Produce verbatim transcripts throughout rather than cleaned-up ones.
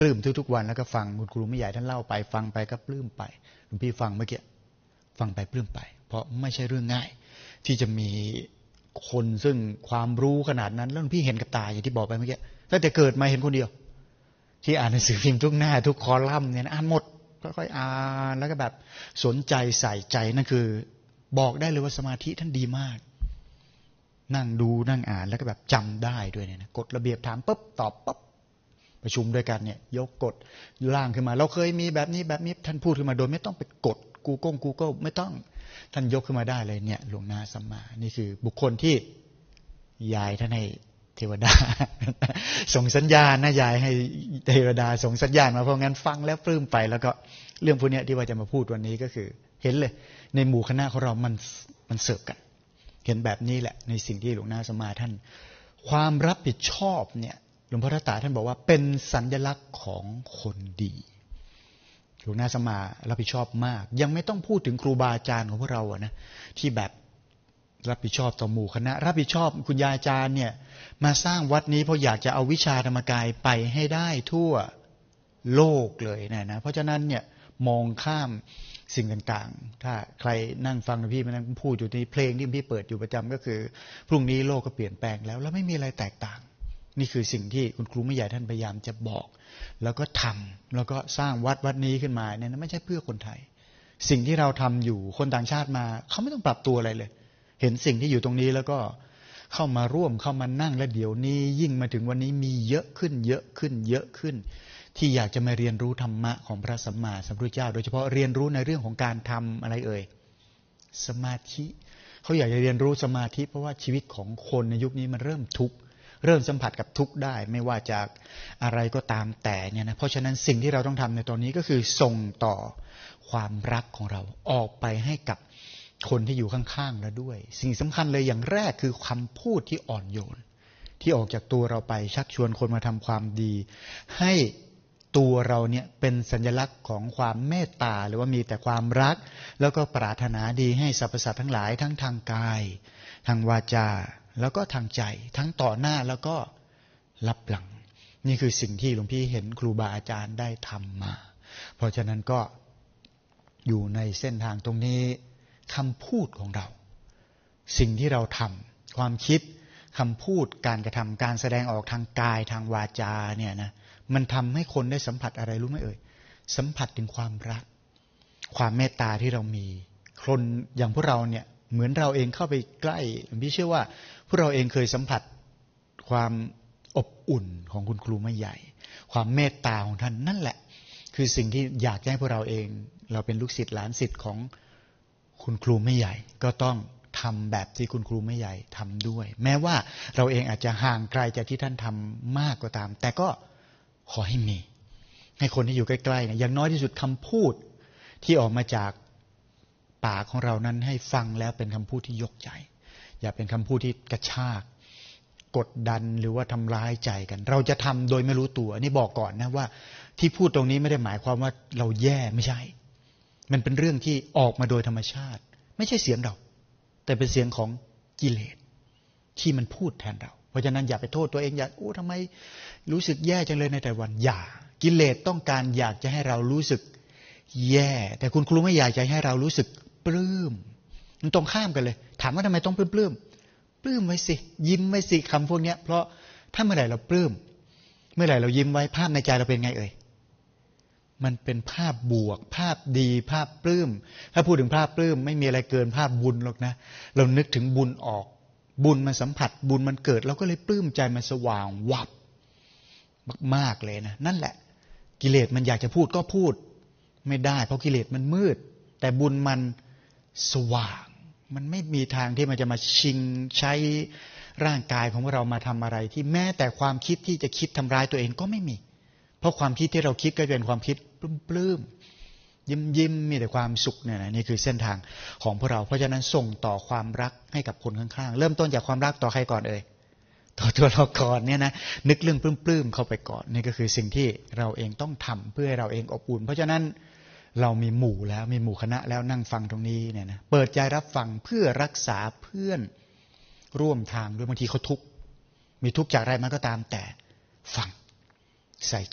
ปลื้มทุกๆวันแล้วก็ฟังคุณครูไม่ใหญ่ท่านเล่าไปฟังไปก็ปลื้มไปหลวงพี่ฟังเมื่อกี้ฟังไปปลื้มไปเพราะไม่ใช่เรื่องง่ายที่จะมีคนซึ่งความรู้ขนาดนั้นแล้วหลวงพี่เห็นกับตาอย่างที่บอกไปเมื่อกี้ตั้งแต่เกิดมาเห็นคนเดียวที่อ่านหนังสือพิมพ์ทุกหน้าทุกคอลัมน์เนี่ยอ่านหมดค่อยๆอ่านแล้วก็แบบสนใจใส่ใจนั่นคือบอกได้เลยว่าสมาธิท่านดีมากนั่งดูนั่งอ่านแล้วก็แบบจำได้ด้วยเนี่ยนะกฎระเบียบถามปุ๊บตอบปุ๊บประชุมด้วยกันเนี่ยยกกฎร่างขึ้นมาเราเคยมีแบบนี้แบบนี้ท่านพูดขึ้นมาโดยไม่ต้องไปกด Google Google ไม่ต้องท่านยกขึ้นมาได้เลยเนี่ยหลวงนาสัมมานี่คือบุคคลที่ยายท่านให้เทวดา ส่งสัญญาณนะยายให้เทวดาส่งสัญญาณมาเพราะงั้นฟังแล้วปลื้มไปแล้วก็เรื่องพวกนี้ที่ว่าจะมาพูดวันนี้ก็คือเห็นเลยในหมู่คณะของเรามันมันเสิร์ฟกันเห็นแบบนี้แหละในสิ่งที่หลวงนาสัมมาท่านความรับผิดชอบเนี่ยหลวงพ่อทัตตาท่านบอกว่าเป็นสัญลักษณ์ของคนดีหลวงนาสัมมารับผิดชอบมากยังไม่ต้องพูดถึงครูบาอาจารย์ของพวกเราอะนะที่แบบรับผิดชอบต่อหมู่คณะรับผิดชอบคุณยายอาจารย์เนี่ยมาสร้างวัดนี้เพราะอยากจะเอาวิชาธรรมกายไปให้ได้ทั่วโลกเลยนะนะเพราะฉะนั้นเนี่ยมองข้ามสิ่งต่างๆถ้าใครนั่งฟังพี่มานั่งพูดอยู่ในเพลงที่พี่เปิดอยู่ประจำก็คือพรุ่งนี้โลกก็เปลี่ยนแปลงแล้วแล้วไม่มีอะไรแตกต่างนี่คือสิ่งที่คุณครูไม่ใหญ่ท่านพยายามจะบอกแล้วก็ทำแล้วก็สร้างวัดวัดนี้ขึ้นมาเนี่ยไม่ใช่เพื่อคนไทยสิ่งที่เราทำอยู่คนต่างชาติมาเขาไม่ต้องปรับตัวอะไรเลยเห็นสิ่งที่อยู่ตรงนี้แล้วก็เข้ามาร่วมเข้ามานั่งและเดี๋ยวนี้ยิ่งมาถึงวันนี้มีเยอะขึ้นเยอะขึ้นเยอะขึ้นที่อยากจะมาเรียนรู้ธรรมะของพระสัมมาสัมพุทธเจ้าโดยเฉพาะเรียนรู้ในเรื่องของการทำอะไรเอ่ยสมาธิเขาอยากจะเรียนรู้สมาธิเพราะว่าชีวิตของคนในยุคนี้มันเริ่มทุกข์เริ่มสัมผัสกับทุกข์ได้ไม่ว่าจากอะไรก็ตามแต่เนี่ยนะเพราะฉะนั้นสิ่งที่เราต้องทำในตอนนี้ก็คือส่งต่อความรักของเราออกไปให้กับคนที่อยู่ข้างๆแล้วด้วยสิ่งสำคัญเลยอย่างแรกคือคำพูดที่อ่อนโยนที่ออกจากตัวเราไปชักชวนคนมาทำความดีให้ตัวเราเนี่ยเป็นสัญลักษณ์ของความเมตตาหรือว่ามีแต่ความรักแล้วก็ปรารถนาดีให้สรรพสัตว์ทั้งหลายทั้งทางกายทางวาจาแล้วก็ทางใจทั้งต่อหน้าแล้วก็รับหลังนี่คือสิ่งที่หลวงพี่เห็นครูบาอาจารย์ได้ทำมาเพราะฉะนั้นก็อยู่ในเส้นทางตรงนี้คำพูดของเราสิ่งที่เราทำความคิดคำพูดการกระทำการแสดงออกทางกายทางวาจาเนี่ยนะมันทำให้คนได้สัมผัสอะไรรู้ไหมเอ่ยสัมผัสถึงความรักความเมตตาที่เรามีคนอย่างพวกเราเนี่ยเหมือนเราเองเข้าไปใกล้พี่เชื่อว่าพวกเราเองเคยสัมผัสความอบอุ่นของคุณครูไม่ใหญ่ความเมตตาของท่านนั่นแหละคือสิ่งที่อยากให้พวกเราเองเราเป็นลูกศิษย์หลานศิษย์ของคุณครูไม่ใหญ่ก็ต้องทำแบบที่คุณครูไม่ใหญ่ทำด้วยแม้ว่าเราเองอาจจะห่างไกลจากที่ท่านทำมากก็ตามแต่ก็ขอให้มีให้คนที่อยู่ใกล้ๆเนี่ยอย่างน้อยที่สุดคำพูดที่ออกมาจากปากของเรานั้นให้ฟังแล้วเป็นคำพูดที่ยกใจอย่าเป็นคำพูดที่กระชากกดดันหรือว่าทำร้ายใจกันเราจะทำโดยไม่รู้ตัวนี่บอกก่อนนะว่าที่พูดตรงนี้ไม่ได้หมายความว่าเราแย่ไม่ใช่มันเป็นเรื่องที่ออกมาโดยธรรมชาติไม่ใช่เสียงเราแต่เป็นเสียงของกิเลสที่มันพูดแทนเราเพราะฉะนั้นอย่าไปโทษตัวเองอย่าโอ้ทำไมรู้สึกแย่จังเลยในแต่วันอย่ากิเลสต้องการอยากจะให้เรารู้สึกแย่แต่คุณครูไม่อยากจะให้เรารู้สึกปลื้มมันตรงข้ามกันเลยถามว่าทำไมต้องปลื้มปลื้มปลื้มไว้สิยิ้มไว้สิคำพวกนี้เพราะถ้าเมื่อไหร่เราปลื้มเมื่อไหร่เรายิ้มไว้ภาพในใจเราเป็นไงเอ่ยมันเป็นภาพบวกภาพดีภาพปลื้มถ้าพูดถึงภาพปลื้มไม่มีอะไรเกินภาพบุญหรอกนะเรานึกถึงบุญออกบุญมันสัมผัสบุญมันเกิดเราก็เลยปลื้มใจมันสว่างวับมากๆเลยนะนั่นแหละกิเลสมันอยากจะพูดก็พูดไม่ได้เพราะกิเลสมันมืดแต่บุญมันสว่างมันไม่มีทางที่มันจะมาชิงใช้ร่างกายของเรามาทำอะไรที่แม้แต่ความคิดที่จะคิดทำร้ายตัวเองก็ไม่มีเพราะความคิดที่เราคิดก็เป็นความคิดปลื้มๆยิ้มๆมีแต่ความสุขเนี่ยนะนี่คือเส้นทางของพวกเราเพราะฉะนั้นส่งต่อความรักให้กับคนข้างๆเริ่มต้นจากความรักต่อใครก่อนเอ่ยต่อตัวเราก่อนเนี่ยนะนึกเรื่องปลื้มๆเข้าไปก่อนนี่ก็คือสิ่งที่เราเองต้องทำเพื่อให้เราเองอบอุ่นเพราะฉะนั้นเรามีหมู่แล้วมีหมู่คณะแล้วนั่งฟังตรงนี้เนี่ยนะเปิดใจรับฟังเพื่อรักษาเพื่อนร่วมทางด้วยบางทีเขาทุกข์มีทุกข์จากอะไรมันก็ตามแต่ฟังใส่ใจ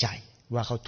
ว่าเขา